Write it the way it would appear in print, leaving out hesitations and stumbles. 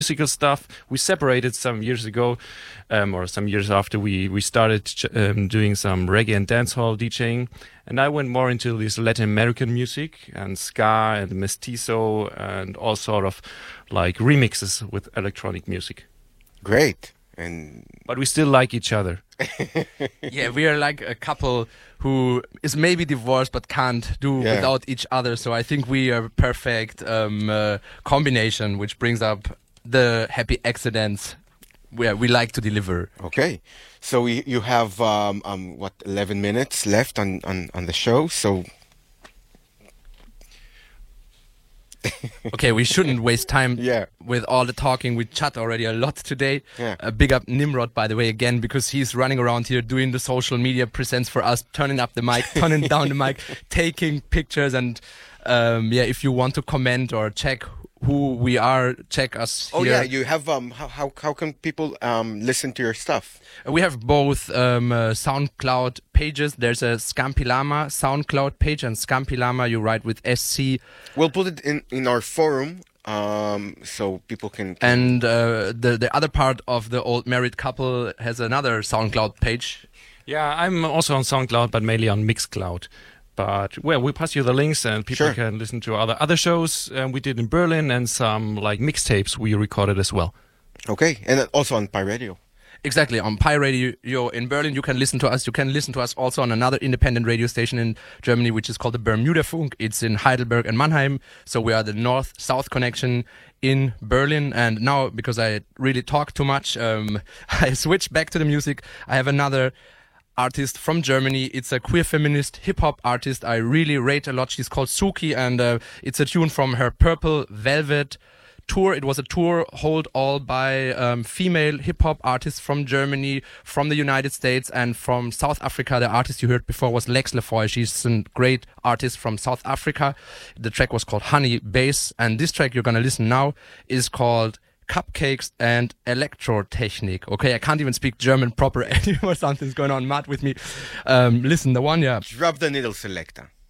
musical stuff. We separated some years ago, or some years after we started doing some reggae and dancehall DJing. And I went more into this Latin American music and ska and mestizo and all sort of like remixes with electronic music. Great. But we still like each other. Yeah, we are like a couple who is maybe divorced but can't do without each other. So I think we are a perfect combination, which brings up the happy accidents where we like to deliver. Okay, so you have 11 minutes left on the show. So okay, we shouldn't waste time Yeah. with all the talking. We chat already a lot today. Yeah. Big up Nimrod, by the way, again, because he's running around here doing the social media presents for us, turning up the mic, turning down the mic, taking pictures. And if you want to comment or check who we are, check us here. Oh yeah, you have how can people listen to your stuff? We have both SoundCloud pages. There's a Scampilama SoundCloud page, and Scampilama you write with SC. We'll put it in our forum so people can. And the other part of the old married couple has another SoundCloud page. Yeah, I'm also on SoundCloud, but mainly on Mixcloud. But well, we'll pass you the links, and people can listen to other shows we did in Berlin, and some like mixtapes we recorded as well. Okay, and also on Pi Radio. Exactly, on Pi Radio in Berlin, you can listen to us. You can listen to us also on another independent radio station in Germany, which is called the Bermuda Funk. It's in Heidelberg and Mannheim, so we are the north-south connection in Berlin. And now, because I really talk too much, I switch back to the music. I have another artist from Germany. It's a queer feminist hip-hop artist I really rate a lot. She's called Suki, and it's a tune from her Purple Velvet tour. It was a tour held all by female hip-hop artists from Germany, from the United States, and from South Africa. The artist you heard before was Lex Lefoy. She's a great artist from South Africa. The track was called Honey Bass, and this track you're gonna listen now is called Cupcakes and Elektrotechnik. Okay, I can't even speak German proper anymore. Something's going on mad with me. Listen, the one, Drop the needle selector.